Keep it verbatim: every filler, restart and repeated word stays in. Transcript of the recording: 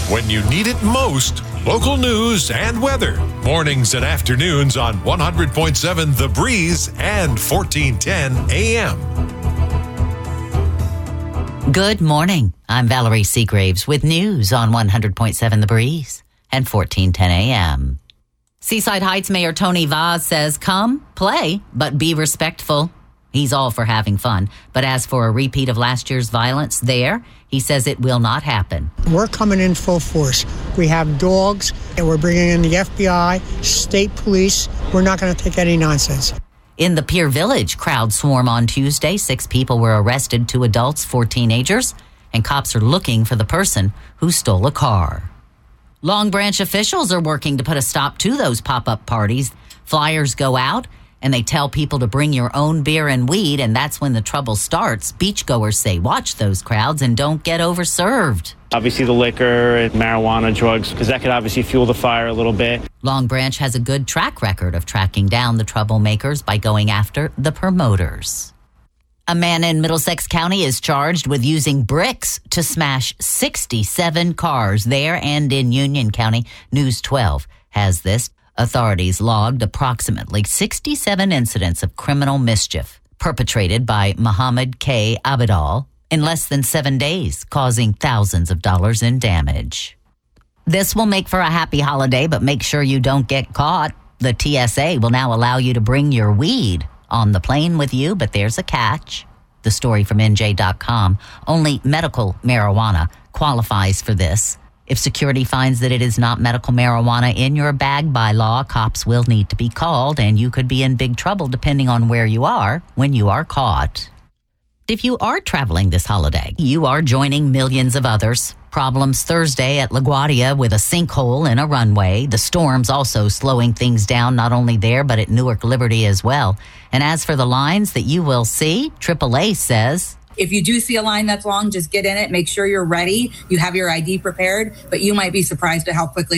When you need it most, local news and weather. Mornings and afternoons on one hundred point seven The Breeze and fourteen ten A M. Good morning. I'm Valerie Seagraves with news on one hundred point seven The Breeze and fourteen ten A M. Seaside Heights Mayor Tony Vaz says, come, play, but be respectful. He's all for having fun. But as for a repeat of last year's violence there, he says it will not happen. We're coming in full force. We have dogs, and we're bringing in the F B I, state police. We're not going to take any nonsense. In the Pier Village crowd swarm on Tuesday, six people were arrested, two adults, four teenagers, and cops are looking for the person who stole a car. Long Branch officials are working to put a stop to those pop-up parties. Flyers go out, and they tell people to bring your own beer and weed, and that's when the trouble starts. Beachgoers say watch those crowds and don't get overserved. Obviously the liquor and marijuana, drugs, because that could obviously fuel the fire a little bit. Long Branch has a good track record of tracking down the troublemakers by going after the promoters. A man in Middlesex County is charged with using bricks to smash sixty-seven cars there and in Union County. News twelve has this. Authorities logged approximately sixty-seven incidents of criminal mischief perpetrated by Muhammad K. Abidal in less than seven days, causing thousands of dollars in damage. This will make for a happy holiday, but make sure you don't get caught. The T S A will now allow you to bring your weed on the plane with you, but there's a catch. The story from N J dot com. Only medical marijuana qualifies for this. If security finds that it is not medical marijuana in your bag by law, cops will need to be called, and you could be in big trouble depending on where you are when you are caught. If you are traveling this holiday, you are joining millions of others. Problems Thursday at LaGuardia with a sinkhole in a runway. The storm's also slowing things down, not only there, but at Newark Liberty as well. And as for the lines that you will see, triple A says, if you do see a line that's long, just get in it. Make sure you're ready. You have your I D prepared, but you might be surprised at how quickly